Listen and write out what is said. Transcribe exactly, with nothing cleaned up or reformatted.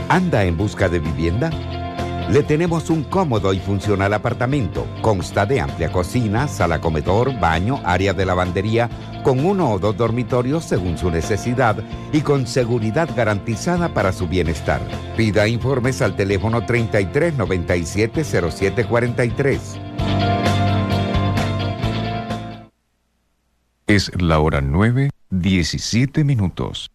¿Anda en busca de vivienda? Le tenemos un cómodo y funcional apartamento. Consta de amplia cocina, sala comedor, baño, área de lavandería, con uno o dos dormitorios según su necesidad y con seguridad garantizada para su bienestar. Pida informes al teléfono treinta y tres noventa y siete cero siete cuarenta y tres. Es la hora nueve, diecisiete minutos.